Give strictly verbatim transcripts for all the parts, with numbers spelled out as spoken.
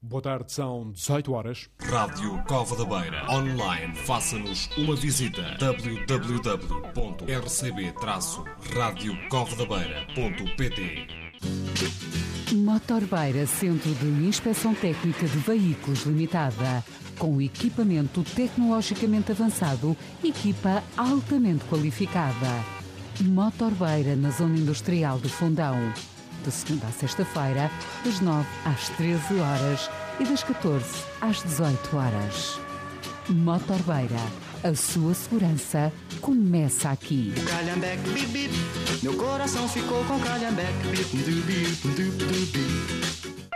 Boa tarde, são dezoito horas. Rádio Cova da Beira. Online. Faça-nos uma visita. w w w ponto r c b traço rádio cova da beira ponto p t. Motor Beira, Centro de Inspeção Técnica de Veículos Limitada. Com equipamento tecnologicamente avançado, equipa altamente qualificada. Motor Beira, na Zona Industrial de Fundão. De segunda a sexta-feira, das nove às treze horas e das catorze às dezoito horas. Motor Beira, a sua segurança começa aqui. Calhambeque, bip, bip. Meu coração ficou com calhambeque, bip, bip, bip, bip, bip.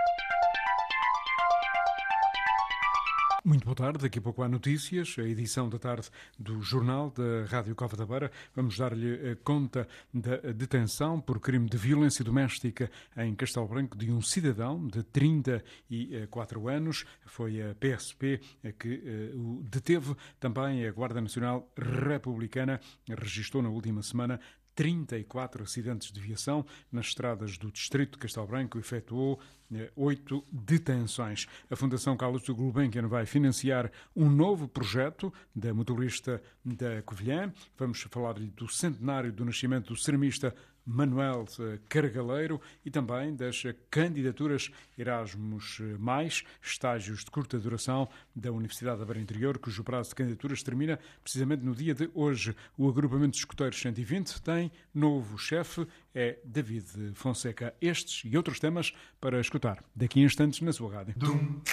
Muito boa tarde, daqui a pouco há notícias, a edição da tarde do Jornal da Rádio Cova da Beira. Vamos dar-lhe conta da detenção por crime de violência doméstica em Castelo Branco de um cidadão de trinta e quatro anos. Foi a P S P que o deteve. Também a Guarda Nacional Republicana registrou na última semana trinta e quatro acidentes de viação nas estradas do distrito de Castelo Branco e efetuou oito detenções. A Fundação Carlos Gulbenkian vai financiar um novo projeto da motorista da Covilhã. Vamos falar-lhe do centenário do nascimento do ceramista Manuel Cargaleiro e também das candidaturas Erasmus Mais, estágios de curta duração da Universidade da Beira Interior, cujo prazo de candidaturas termina precisamente no dia de hoje. O agrupamento de escuteiros cento e vinte tem novo chefe, é David Fonseca. Estes e outros temas para escutar daqui a instantes na sua rádio. Dum,